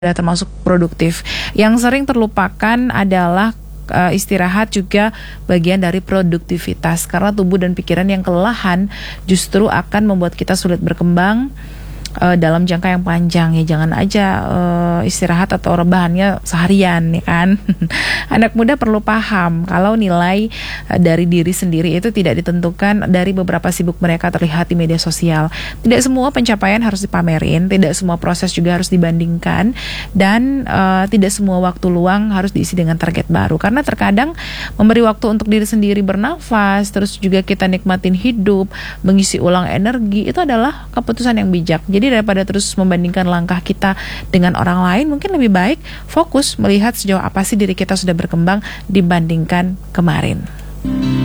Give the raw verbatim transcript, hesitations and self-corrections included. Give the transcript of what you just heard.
termasuk produktif. Yang sering terlupakan adalah uh, istirahat juga bagian dari produktivitas, karena tubuh dan pikiran yang kelelahan justru akan membuat kita sulit berkembang uh, dalam jangka yang panjang. Ya jangan aja uh, istirahat atau rebahannya seharian, ya kan. Anak muda perlu paham kalau nilai uh, dari diri sendiri itu tidak ditentukan dari beberapa sibuk mereka terlihat di media sosial. Tidak semua pencapaian harus dipamerin, tidak semua proses juga harus dibandingkan, dan uh, tidak semua waktu luang harus diisi dengan target baru. Karena terkadang memberi waktu untuk diri sendiri bernafas, terus juga kita nikmatin hidup, mengisi ulang energi, itu adalah keputusan yang bijak. Jadi daripada terus membandingkan langkah kita dengan orang lain, mungkin lebih baik fokus melihat sejauh apa sih diri kita sudah berkembang dibandingkan kemarin.